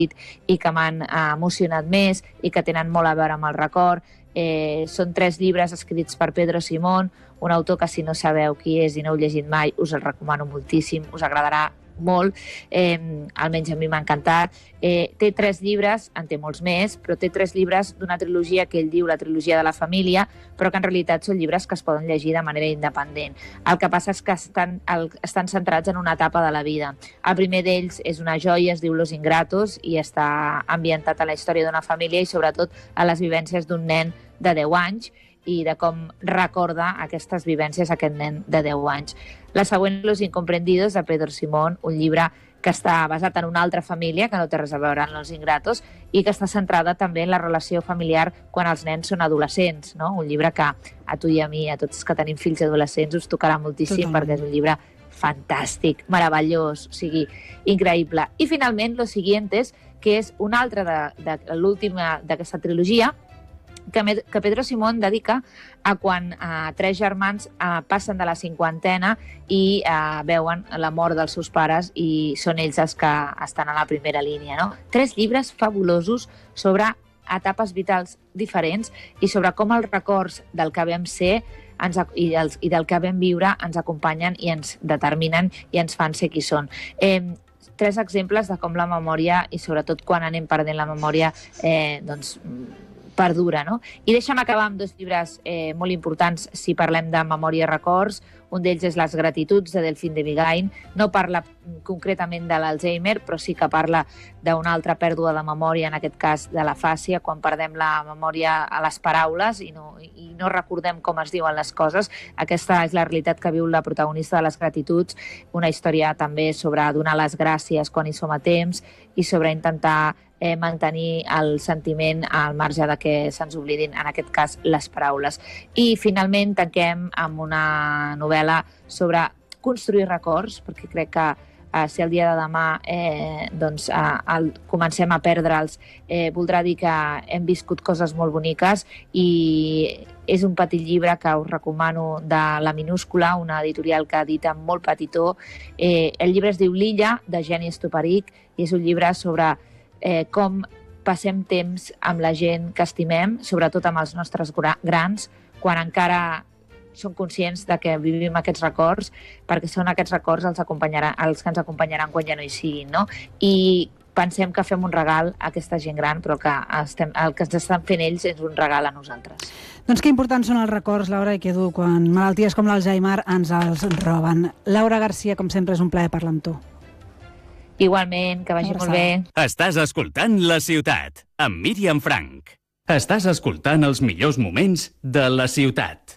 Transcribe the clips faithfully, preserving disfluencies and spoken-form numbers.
i que m'han eh, emocionat més i que tenen molt a veure amb el record. Eh, són tres llibres escrits per Pedro Simón, un autor que si no sabeu qui és i no heu llegit mai us el recomano moltíssim, us agradarà molt, eh, almenys a mi m'ha encantat. Eh, té tres llibres, en té molts més, però té tres llibres d'una trilogia que ell diu la trilogia de la família, però que en realitat són llibres que es poden llegir de manera independent. El que passa és que estan, el, estan centrats en una etapa de la vida. El primer d'ells és una joia, es diu Los Ingratos, i està ambientat a la història d'una família i sobretot a les vivències d'un nen de deu anys, i de com recorda aquestes vivències aquest nen de deu anys. La següent, Los Incomprendidos, de Pedro Simón, un llibre que està basat en una altra família, que no té res a veure amb Los Ingratos, i que està centrada també en la relació familiar quan els nens són adolescents, no? Un llibre que a tu i a mi, a tots que tenim fills adolescents, us tocarà moltíssim. Totalment. Perquè és un llibre fantàstic, meravellós, o sigui, increïble. I finalment, Los Siguientes, que és una altra de, de l'última d'aquesta trilogia, que, que Pedro Simón dedica a quan eh, tres germans eh, passen de la cinquantena i eh, veuen la mort dels seus pares i són ells els que estan a la primera línia, no? Tres llibres fabulosos sobre etapes vitals diferents i sobre com els records del que vam ser ens, i, dels, i del que vam viure ens acompanyen i ens determinen i ens fan ser qui són. Eh, tres exemples de com la memòria, i sobretot quan anem perdent la memòria, eh, doncs perdura, no? I deixa'm acabar amb dos llibres eh, molt importants si parlem de memòria i records. Un d'ells és Les gratituds, de Delphine de Vigain. No parla concretament de l'Alzheimer, però sí que parla d'una altra pèrdua de memòria, en aquest cas de la fàcia, quan perdem la memòria a les paraules i no, i no recordem com es diuen les coses. Aquesta és la realitat que viu la protagonista de Les gratituds, una història també sobre donar les gràcies quan hi som a temps i sobre intentar Eh, mantenir el sentiment al marge de que se'ns oblidin, en aquest cas, les paraules. I finalment tanquem amb una novel·la sobre construir records, perquè crec que eh, si el dia de demà eh, doncs, eh, el, comencem a perdre'ls, eh, voldrà dir que hem viscut coses molt boniques, i és un petit llibre que us recomano, de La Minúscula, una editorial que edita molt petitó. Eh, el llibre es diu L'Illa, de Jenny Stuparic, i és un llibre sobre Eh, com passem temps amb la gent que estimem, sobretot amb els nostres gra grans, quan encara som conscients de que vivim aquests records, perquè són aquests records els, els que ens acompanyaran quan ja no hi siguin, no? I pensem que fem un regal a aquesta gent gran, però que estem, el que ens estan fent ells és un regal a nosaltres. Doncs que importants són els records, Laura, i que dur quan malalties com l'Alzheimer ens els roben. Laura Garcia, com sempre, és un plaer parlar amb tu. Igualment, que vagi molt bé. Estàs escoltant La Ciutat, amb Míriam Frank. Estàs escoltant els millors moments de La Ciutat.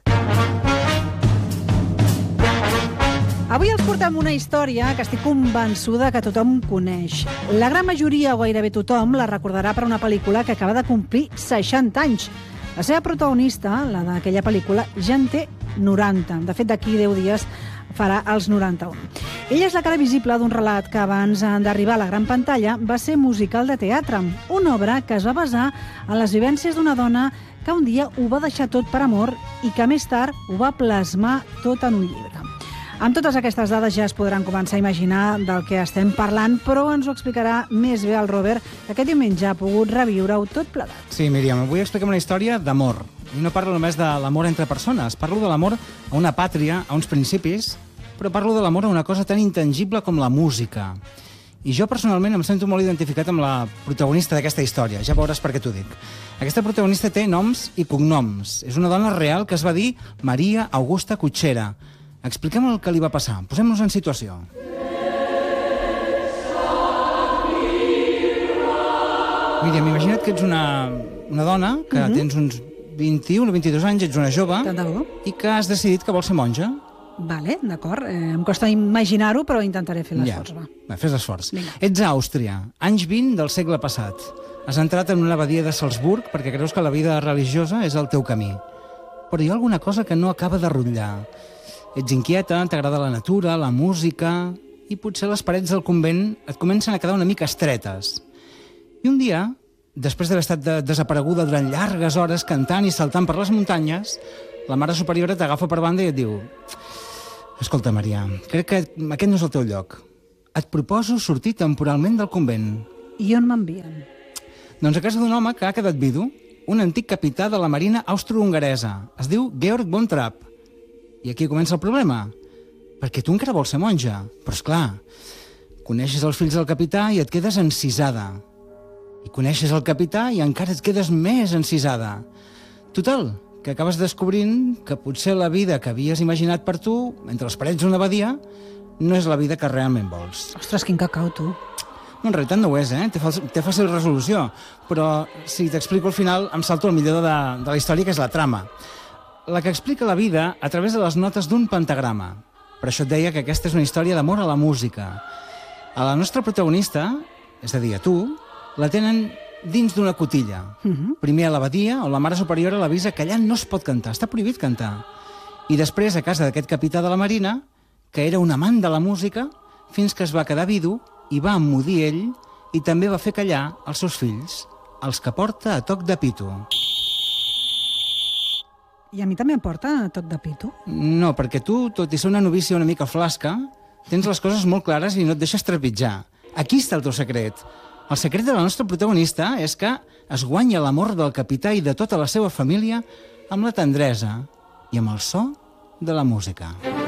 Avui els portem una història que estic convençuda que tothom coneix. La gran majoria, o gairebé tothom, la recordarà per una pel·lícula que acaba de complir seixanta anys. La seva protagonista, la d'aquella pel·lícula, ja en té noranta. De fet, d'aquí deu dies farà els noranta-un. Ella és la cara visible d'un relat que abans d'arribar a la gran pantalla va ser musical de teatre, una obra que es va basar en les vivències d'una dona que un dia ho va deixar tot per amor i que més tard ho va plasmar tot en un llibre. Amb totes aquestes dades ja es podran començar a imaginar del que estem parlant, però ens ho explicarà més bé el Robert, que aquest diumenge ha pogut reviure-ho tot plegat. Sí, Míriam, avui expliquem una història d'amor. I no parlo només de l'amor entre persones, parlo de l'amor a una pàtria, a uns principis, però parlo de l'amor a una cosa tan intangible com la música. I jo personalment em sento molt identificat amb la protagonista d'aquesta història, ja veuràs per què t'ho dic. Aquesta protagonista té noms i cognoms. És una dona real que es va dir Maria Augusta Cutxera. Expliquem el que li va passar. Posem-nos en situació. Míriam, imagina't que ets una, una dona, que uh-huh. tens uns vint-i-un o vint-i-dos anys, ets una jove, i que has decidit que vols ser monja. Vale, d'acord. Eh, em costa imaginar-ho, però intentaré fer l'esforç. Ja. Va, fes l'esforç. Ets a Àustria, anys vint del segle passat. Has entrat en una abadia de Salzburg perquè creus que la vida religiosa és el teu camí. Però hi ha alguna cosa que no acaba de rotllar. Ets inquieta, t'agrada la natura, la música, i potser les parets del convent et comencen a quedar una mica estretes. I un dia, després d'haver estat de desapareguda durant llargues hores cantant i saltant per les muntanyes, la Mare Superiora t'agafa per banda i et diu: escolta, Maria, crec que aquest no és el teu lloc. Et proposo sortir temporalment del convent. I on m'envien? Doncs a casa d'un home que ha quedat vidu, un antic capità de la marina austro-hongaresa. Es diu Georg von Trapp. I aquí comença el problema. Perquè tu encara vols ser monja. Però, esclar, coneixes els fills del capità i et quedes encisada. I coneixes el capità i encara et quedes més encisada. Total, que acabes descobrint que potser la vida que havies imaginat per tu, entre les parets d'una abadia, no és la vida que realment vols. Ostres, quin cacau, tu. No, en realitat no ho és, eh? Té, té fàcil resolució. Però si t'explico al final, em salto el millor de, de la història, que és la trama. La que explica la vida a través de les notes d'un pentagrama. Per això et deia que aquesta és una història d'amor a la música. A la nostra protagonista, és a dir, a tu, la tenen dins d'una cotilla. Uh-huh. Primer a l'abadia, on la mare superiora l'avisa que allà no es pot cantar, està prohibit cantar. I després a casa d'aquest capità de la marina, que era un amant de la música, fins que es va quedar vidu i va emmudir ell i també va fer callar els seus fills, els que porta a toc de pito. I a mi també em porta a toc de pito? No, perquè tu, tot i ser una novícia una mica flasca, tens les coses molt clares i no et deixes trepitjar. Aquí està el teu secret. El secret de la nostra protagonista és que es guanya l'amor del capità i de tota la seva família amb la tendresa i amb el so de la música.